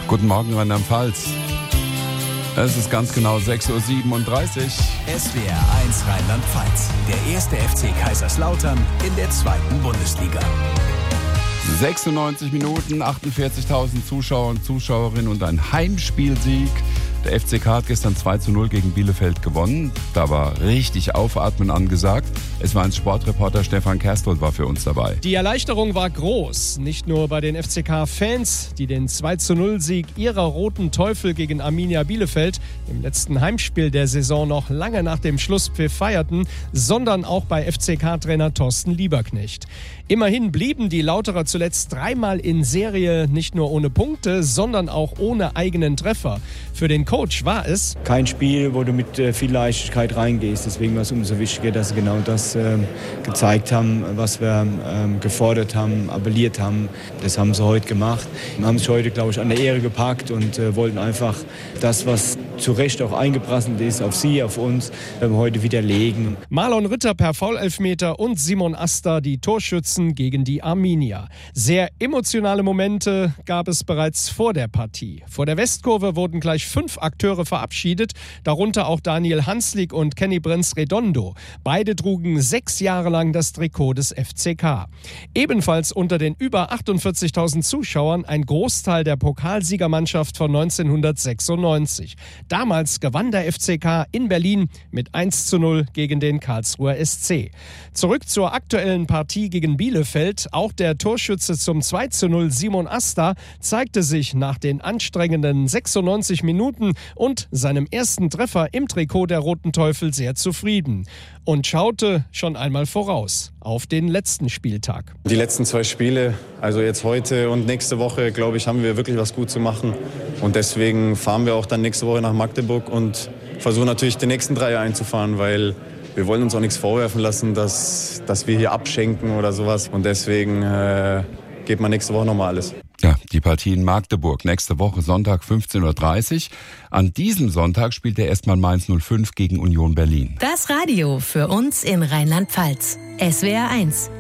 Guten Morgen, Rheinland-Pfalz. Es ist ganz genau 6.37 Uhr. SWR 1 Rheinland-Pfalz. Der erste FC Kaiserslautern in der 2. Bundesliga. 96 Minuten, 48.000 Zuschauer und Zuschauerinnen und ein Heimspielsieg. Der FCK hat gestern 2:0 gegen Bielefeld gewonnen. Da war richtig Aufatmen angesagt. Es war ein Sportreporter, Stefan Kersthold war für uns dabei. Die Erleichterung war groß. Nicht nur bei den FCK-Fans, die den 2:0-Sieg ihrer Roten Teufel gegen Arminia Bielefeld im letzten Heimspiel der Saison noch lange nach dem Schlusspfiff feierten, sondern auch bei FCK-Trainer Thorsten Lieberknecht. Immerhin blieben die Lauterer zuletzt 3-mal in Serie nicht nur ohne Punkte, sondern auch ohne eigenen Treffer. Für den Coach war es kein Spiel, wo du mit viel Leichtigkeit reingehst. Deswegen war es umso wichtiger, dass sie genau das gezeigt haben, was wir gefordert haben, appelliert haben. Das haben sie heute gemacht. Wir haben sich heute, glaube ich, an der Ehre gepackt und wollten einfach das, was zu Recht auch eingeprasselt ist, auf sie, auf uns, heute widerlegen. Marlon Ritter per Foulelfmeter und Simon Asta, die Torschützen gegen die Arminia. Sehr emotionale Momente gab es bereits vor der Partie. Vor der Westkurve wurden gleich 5 Akteure verabschiedet, darunter auch Daniel Hanslik und Kenny Prince-Redondo. Beide trugen 6 Jahre lang das Trikot des FCK. Ebenfalls unter den über 48.000 Zuschauern ein Großteil der Pokalsiegermannschaft von 1996. Damals gewann der FCK in Berlin mit 1:0 gegen den Karlsruher SC. Zurück zur aktuellen Partie gegen Bielefeld. Auch der Torschütze zum 2:0, Simon Asta, zeigte sich nach den anstrengenden 96 Minuten und seinem ersten Treffer im Trikot der Roten Teufel sehr zufrieden und schaute schon einmal voraus auf den letzten Spieltag. Die letzten 2 Spiele, also jetzt heute und nächste Woche, glaube ich, haben wir wirklich was gut zu machen. Und deswegen fahren wir auch dann nächste Woche nach Magdeburg und versuchen natürlich die nächsten 3 einzufahren, weil wir wollen uns auch nichts vorwerfen lassen, dass wir hier abschenken oder sowas. Und deswegen geht man nächste Woche nochmal alles. Ja, die Partie in Magdeburg. Nächste Woche Sonntag 15.30 Uhr. An diesem Sonntag spielt er erstmal Mainz 05 gegen Union Berlin. Das Radio für uns in Rheinland-Pfalz. SWR 1.